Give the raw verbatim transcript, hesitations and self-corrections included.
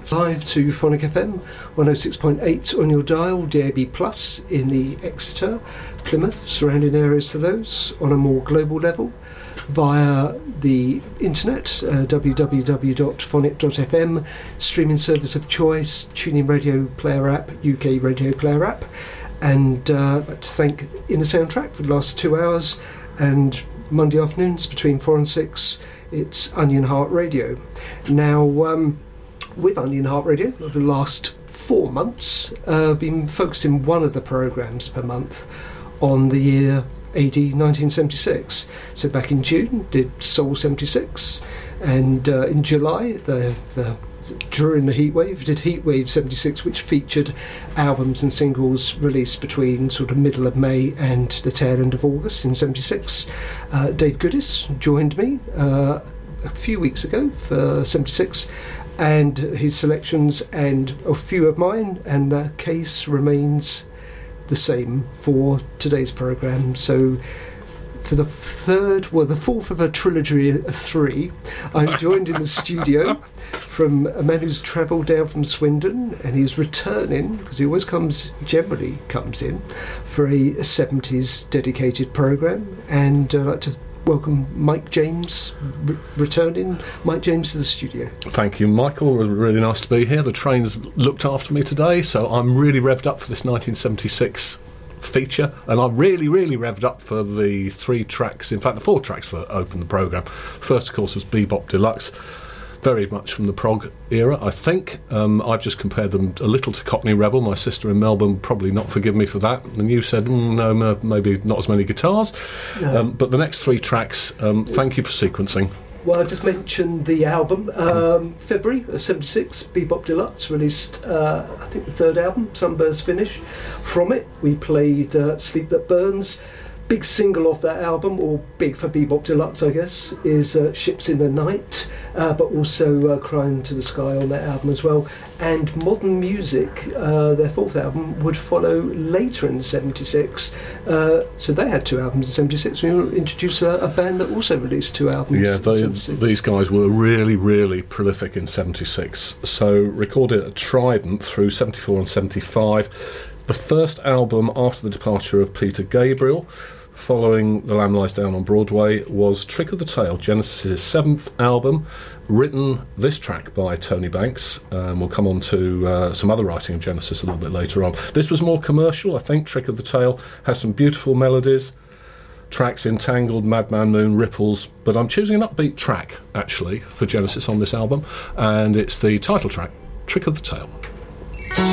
Live to Phonic F M, one oh six point eight on your dial, D A B plus in the Exeter, Plymouth, surrounding areas to those, on a more global level, via the internet, uh, w w w dot phonic dot f m, streaming service of choice, TuneIn Radio Player app, U K Radio Player app, and uh, I'd like to thank Inner Soundtrack for the last two hours, and Monday afternoons between four and six, it's Onion Heart Radio. Now, um, with Onion Heart Radio, over the last four months, uh, I've been focusing one of the programmes per month on the year A D nineteen seventy-six. So back in June, did Soul seventy-six, and uh, in July, the, the during the Heatwave, did Heatwave seventy-six, which featured albums and singles released between sort of middle of May and the tail end of August in seventy-six. Uh, Dave Goodis joined me uh, a few weeks ago for seventy-six, and his selections and a few of mine, and the case remains the same for today's programme. So for the third, well, the fourth of a trilogy of three, I'm joined in the studio from a man who's travelled down from Swindon, and he's returning, because he always comes, generally comes in, for a seventies dedicated programme, and I'd like to welcome Mike James, re- returning Mike James to the studio. Thank you, Michael. It was really nice to be here. The train's looked after me today, so I'm really revved up for this nineteen seventy-six feature, and I'm really, really revved up for the three tracks, in fact the four tracks that opened the programme. First, of course, was Bebop Deluxe, very much from the prog era, I think. Um, I've just compared them a little to Cockney Rebel. My sister in Melbourne would probably not forgive me for that. And you said, mm, no, no, maybe not as many guitars. No. Um, but the next three tracks, um, thank you for sequencing. Well, I just mentioned the album. Um, February of seventy-six, Bebop Deluxe released, uh, I think, the third album, Sunburst Finish. From it, we played uh, Sleep That Burns. Big single off that album, or big for Bebop Deluxe, I guess, is uh, Ships in the Night, uh, but also uh, Crying to the Sky on that album as well. And Modern Music, uh, their fourth album, would follow later in seventy-six. Uh, so they had two albums in seventy-six. We will introduce a, a band that also released two albums. Yeah, they, these guys were really, really prolific in seventy-six. So recorded at Trident through seventy-four and seventy-five. The first album after the departure of Peter Gabriel, following The Lamb Lies Down on Broadway, was Trick of the Tail, Genesis' seventh album, written, this track, by Tony Banks. Um, we'll come on to uh, some other writing of Genesis a little bit later on. This was more commercial, I think. Trick of the Tail has some beautiful melodies, tracks Entangled, Madman Moon, Ripples, but I'm choosing an upbeat track, actually, for Genesis on this album, and it's the title track, Trick of the Tail.